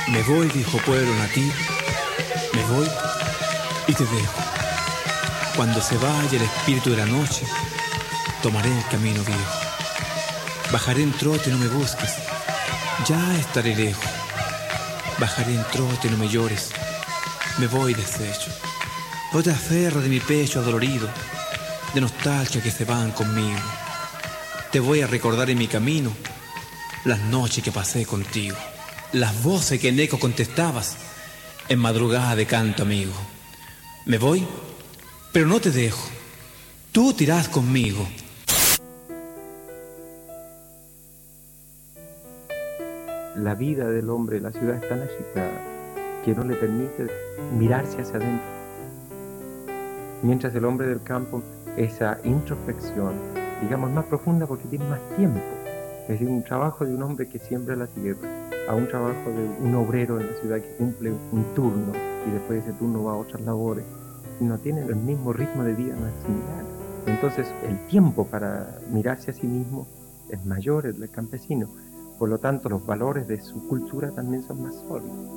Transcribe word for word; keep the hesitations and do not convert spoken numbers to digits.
Me voy, viejo pueblo nativo, me voy y te dejo. Cuando se vaya el espíritu de la noche, tomaré el camino viejo. Bajaré en trote, no me busques, ya estaré lejos. Bajaré en trote, no me llores, me voy deshecho. No te aferres de mi pecho adolorido, de nostalgia que se van conmigo. Te voy a recordar en mi camino las noches que pasé contigo, las voces que en eco contestabas en madrugada de canto amigo. Me voy, pero no te dejo, tú te irás conmigo. La vida del hombre en la ciudad es tan agitada que no le permite mirarse hacia adentro. Mientras el hombre del campo, esa introspección, digamos, más profunda porque tiene más tiempo. Es decir, un trabajo de un hombre que siembra la tierra, a un trabajo de un obrero en la ciudad que cumple un turno y después de ese turno va a otras labores. No tienen el mismo ritmo de vida, no es similar. Entonces, el tiempo para mirarse a sí mismo es mayor el del campesino. Por lo tanto, los valores de su cultura también son más sólidos.